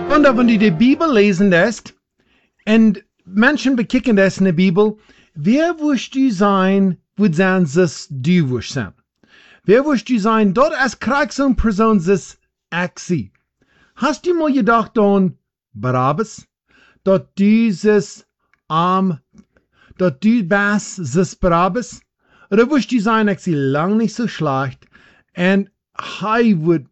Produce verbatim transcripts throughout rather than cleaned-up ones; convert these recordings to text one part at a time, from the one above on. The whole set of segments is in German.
Und wenn du die Bibel lesen lässt, und Menschen bekicken das in der Bibel, wer wirst du sein, wo sein, dass du wirst sein? Wer wirst du sein, dort als Kriegsone Person, das ich Hast du mal gedacht an Barabbas? Dort dieses Arm, dort du bist, das Barabbas? Oder wirst du sein, ich sie lang nicht so schlecht, und I would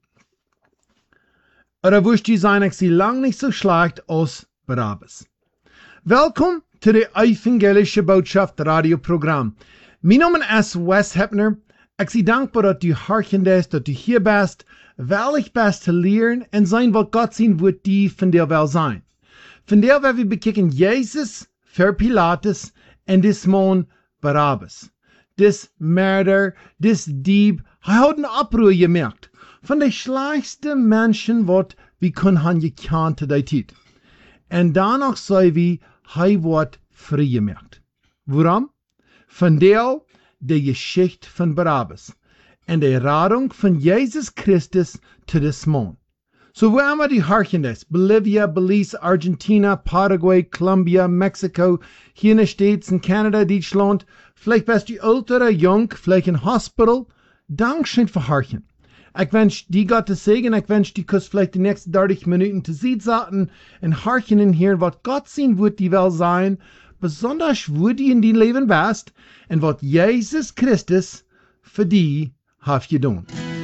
Oder wirst du sein, ich sie lang nicht so schlecht als Barabbas. Willkommen zu der Evangelische Botschaft Radioprogramm. Mein Name ist Wes Heppner. Ich bin dankbar, dass du harchendest, dass du hier bist, weil ich bist zu lernen und sein, was Gott sein wird, die von der Welt sein. Von der werden wir bekicken Jesus für Pilatus und des Mann Barabbas. Des Mörder, des Dieb, er hat einen Abruf gemerkt. Von den schlechten Menschen, was wir können haben gekannt der Zeit. Und danach sei wie, er wird frei gemerkt. Warum? Von der, der Geschichte von Barabbas. Und der Radung von Jesus Christus zu des Mann. So wo immer die harchen das, Bolivia, Belize, Argentina, Paraguay, Colombia, Mexiko, hier in den States, in Kanada, Deutschland, vielleicht bist du älter oder jung, vielleicht in Hospital, Dankeschön für harchen. Ich wünsche die Gott zu segnen, ich wünsche die kannst vielleicht die nächsten dreißig Minuten zu sitzen und harchen und hören, was Gott sehen wird, die Welt sein, besonders wo die in dein Leben bist und was Jesus Christus für die hat getan.